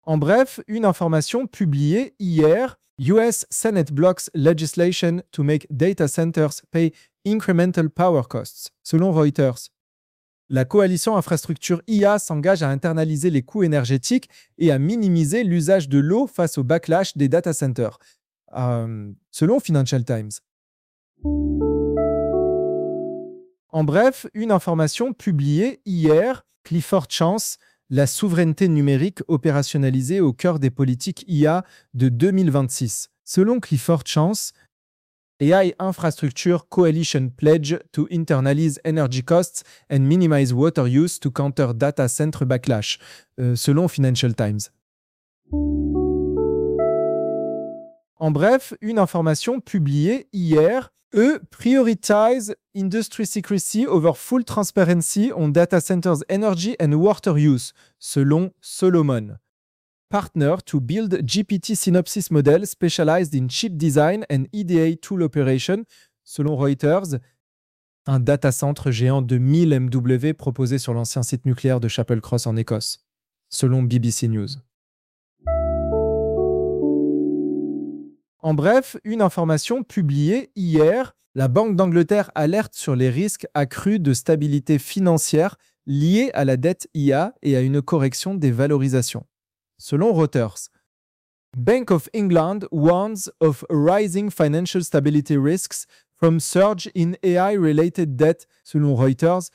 En bref, une information publiée hier, US Senate blocks legislation to make data centers pay incremental power costs, selon Reuters. La coalition infrastructure IA s'engage à internaliser les coûts énergétiques et à minimiser l'usage de l'eau face au backlash des data centers, selon Financial Times. En bref, une information publiée hier, Clifford Chance, la souveraineté numérique opérationnalisée au cœur des politiques IA de 2026. Selon Clifford Chance, AI Infrastructure Coalition pledge to internalize energy costs and minimize water use to counter data center backlash, selon Financial Times. En bref, une information publiée hier, prioritize industry secrecy over full transparency on data centers energy and water use, selon Solomon. Partner to build GPT synopsis model specialized in chip design and EDA tool operation, selon Reuters. Un data center géant de 1000 MW proposé sur l'ancien site nucléaire de Chapel Cross en Écosse, selon BBC News. En bref, une information publiée hier, la Banque d'Angleterre alerte sur les risques accrus de stabilité financière liés à la dette IA et à une correction des valorisations. Selon Reuters, Bank of England warns of rising financial stability risks from surge in AI-related debt, selon Reuters.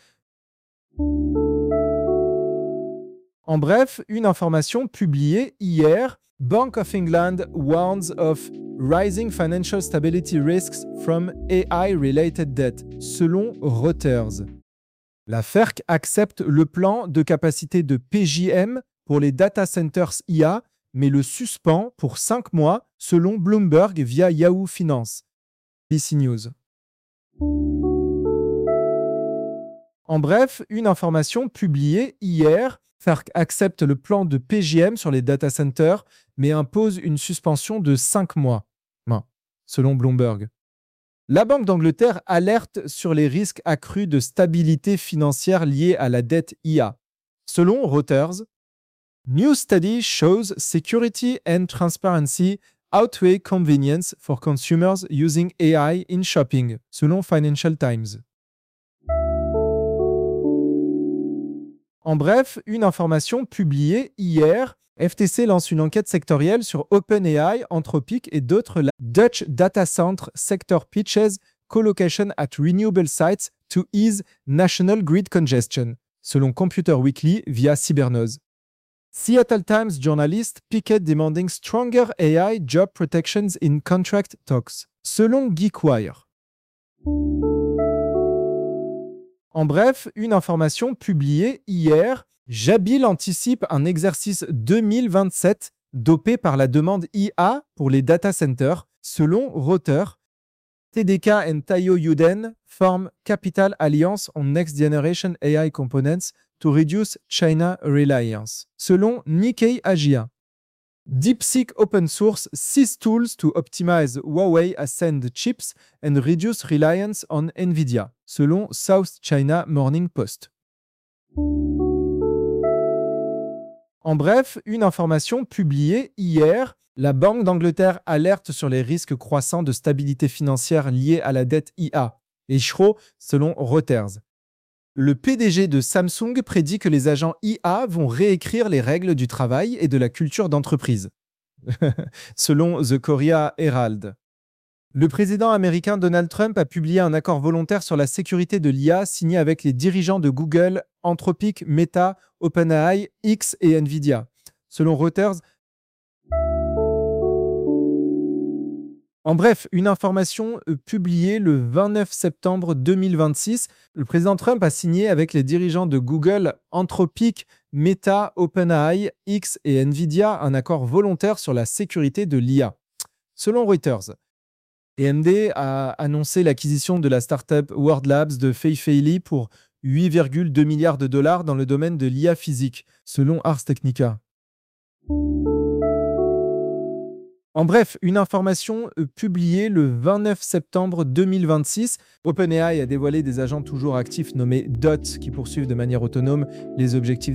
En bref, une information publiée hier, Bank of England warns of rising financial stability risks from AI-related debt, selon Reuters. La FERC accepte le plan de capacité de PJM pour les data centers IA, mais le suspend pour 5 mois, selon Bloomberg via Yahoo Finance. BBC News. En bref, une information publiée hier, FERC accepte le plan de PJM sur les data centers, mais impose une suspension de 5 mois, selon Bloomberg. La Banque d'Angleterre alerte sur les risques accrus de stabilité financière liés à la dette IA. Selon Reuters, New study shows security and transparency outweigh convenience for consumers using AI in shopping, selon Financial Times. En bref, une information publiée hier, FTC lance une enquête sectorielle sur OpenAI, Anthropic et d'autres Dutch data center sector pitches colocation at renewable sites to ease national grid congestion, selon Computer Weekly via Cybernose. Seattle Times journalist Pickett demanding stronger AI job protections in contract talks, selon GeekWire. En bref, une information publiée hier, Jabil anticipe un exercice 2027 dopé par la demande IA pour les data centers, selon Reuters. TDK and Taiyo Yuden form Capital Alliance on Next Generation AI Components to reduce China reliance, selon Nikkei Asia. DeepSeek Open Source 6 tools to optimize Huawei Ascend chips and reduce reliance on NVIDIA, selon South China Morning Post. En bref, une information publiée hier, la Banque d'Angleterre alerte sur les risques croissants de stabilité financière liés à la dette IA, et Shro, selon Reuters. Le PDG de Samsung prédit que les agents IA vont réécrire les règles du travail et de la culture d'entreprise, selon The Korea Herald. Le président américain Donald Trump a publié un accord volontaire sur la sécurité de l'IA signé avec les dirigeants de Google, Anthropic, Meta, OpenAI, X et Nvidia. Selon Reuters, en bref, une information publiée le 29 septembre 2026, le président Trump a signé avec les dirigeants de Google, Anthropic, Meta, OpenAI, X et Nvidia un accord volontaire sur la sécurité de l'IA. Selon Reuters, AMD a annoncé l'acquisition de la startup World Labs de Fei Fei Li pour 8,2 milliards de dollars dans le domaine de l'IA physique, selon Ars Technica. En bref, une information publiée le 29 septembre 2026, OpenAI a dévoilé des agents toujours actifs nommés DOT qui poursuivent de manière autonome les objectifs